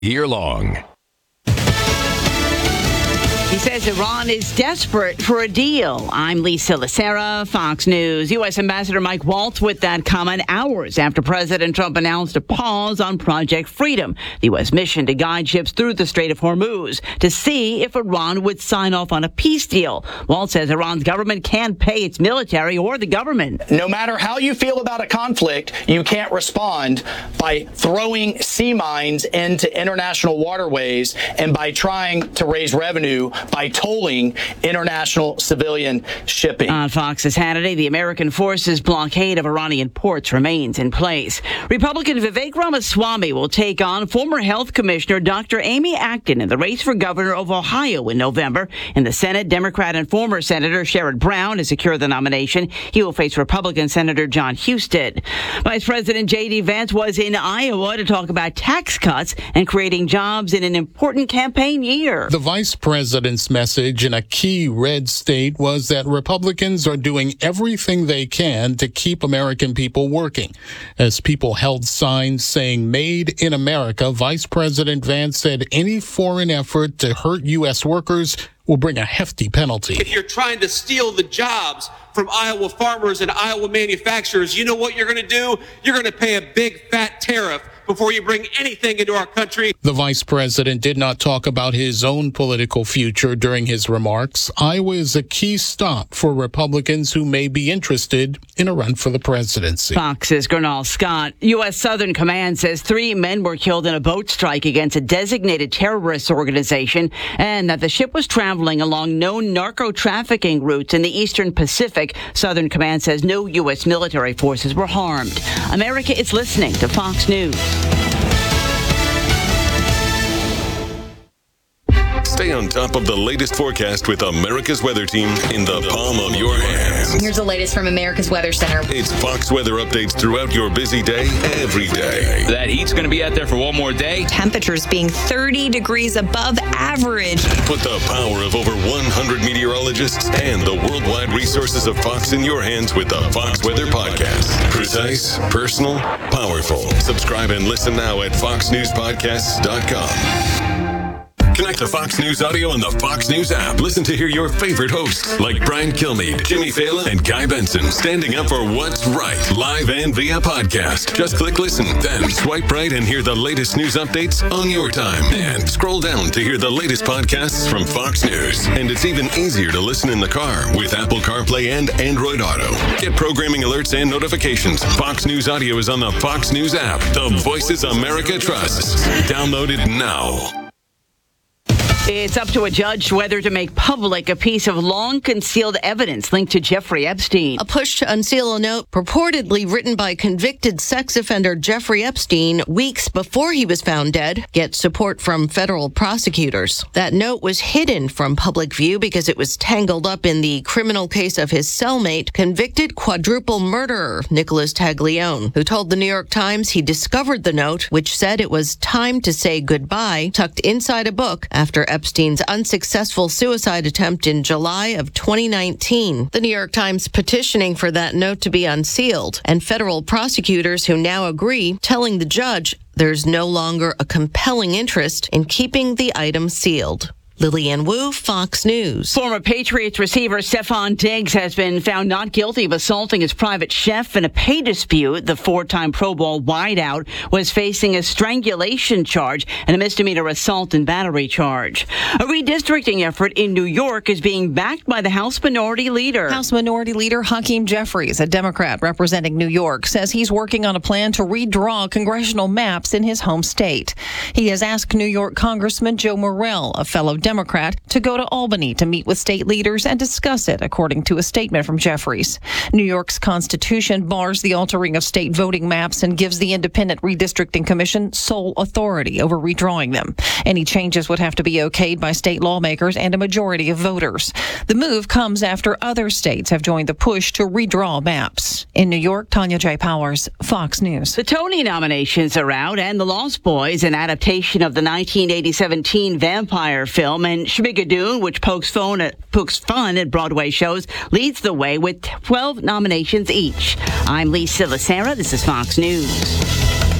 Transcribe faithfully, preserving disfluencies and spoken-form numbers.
year long. He says Iran is desperate for a deal. I'm Lisa Lacera, Fox News. U S. Ambassador Mike Waltz with that comment hours after President Trump announced a pause on Project Freedom, the U S mission to guide ships through the Strait of Hormuz to see if Iran would sign off on a peace deal. Waltz says Iran's government can't pay its military or the government. No matter how you feel about a conflict, you can't respond by throwing sea mines into international waterways and by trying to raise revenue by tolling international civilian shipping. On Fox's Hannity, the American forces blockade of Iranian ports remains in place. Republican Vivek Ramaswamy will take on former health commissioner Doctor Amy Acton in the race for governor of Ohio in November. In the Senate, Democrat and former Senator Sherrod Brown has secured the nomination. He will face Republican Senator John Husted. Vice President J D. Vance was in Iowa to talk about tax cuts and creating jobs in an important campaign year. The vice president's message in a key red state was that Republicans are doing everything they can to keep American people working. As people held signs saying "Made in America," Vice President Vance said any foreign effort to hurt U S workers will bring a hefty penalty. If you're trying to steal the jobs from Iowa farmers and Iowa manufacturers, you know what you're going to do? You're going to pay a big fat tariff before you bring anything into our country. The vice president did not talk about his own political future during his remarks. Iowa is a key stop for Republicans who may be interested in a run for the presidency. Fox's Gernal Scott. U S. Southern Command says three men were killed in a boat strike against a designated terrorist organization and that the ship was traveling along known narco-trafficking routes in the Eastern Pacific. Southern Command says no U S military forces were harmed. America is listening to Fox News. Stay on top of the latest forecast with America's Weather Team in the palm of your hands. Here's the latest from America's Weather Center. It's Fox weather updates throughout your busy day, every day. That heat's going to be out there for one more day. Temperatures being thirty degrees above average. Put the power of over one hundred meteorologists and the worldwide resources of Fox in your hands with the Fox Weather Podcast. Precise, personal, powerful. Subscribe and listen now at fox news podcasts dot com. Connect to Fox News Audio on the Fox News app. Listen to hear your favorite hosts like Brian Kilmeade, Jimmy Fallon, and Guy Benson standing up for what's right, live and via podcast. Just click listen, then swipe right and hear the latest news updates on your time. And scroll down to hear the latest podcasts from Fox News. And it's even easier to listen in the car with Apple CarPlay and Android Auto. Get programming alerts and notifications. Fox News Audio is on the Fox News app. The voices America trusts. Download it now. It's up to a judge whether to make public a piece of long-concealed evidence linked to Jeffrey Epstein. A push to unseal a note purportedly written by convicted sex offender Jeffrey Epstein weeks before he was found dead gets support from federal prosecutors. That note was hidden from public view because it was tangled up in the criminal case of his cellmate, convicted quadruple murderer Nicholas Taglione, who told the New York Times he discovered the note, which said it was time to say goodbye, tucked inside a book after Epstein's unsuccessful suicide attempt in July of twenty nineteen. The New York Times petitioning for that note to be unsealed, and federal prosecutors who now agree, telling the judge there's no longer a compelling interest in keeping the item sealed. Lillian Wu, Fox News. Former Patriots receiver Stephon Diggs has been found not guilty of assaulting his private chef in a pay dispute. The four-time Pro Bowl wideout was facing a strangulation charge and a misdemeanor assault and battery charge. A redistricting effort in New York is being backed by the House Minority Leader. House Minority Leader Hakeem Jeffries, a Democrat representing New York, says he's working on a plan to redraw congressional maps in his home state. He has asked New York Congressman Joe Morrell, a fellow Democrat, Democrat, to go to Albany to meet with state leaders and discuss it, according to a statement from Jeffries. New York's constitution bars the altering of state voting maps and gives the Independent Redistricting Commission sole authority over redrawing them. Any changes would have to be okayed by state lawmakers and a majority of voters. The move comes after other states have joined the push to redraw maps. In New York, Tanya J. Powers, Fox News. The Tony nominations are out, and The Lost Boys, an adaptation of the nineteen eighty-seven teen vampire film, and Schmigadoon, which pokes fun, at, pokes fun at Broadway shows, leads the way with twelve nominations each. I'm Lisa Lacera. This is Fox News.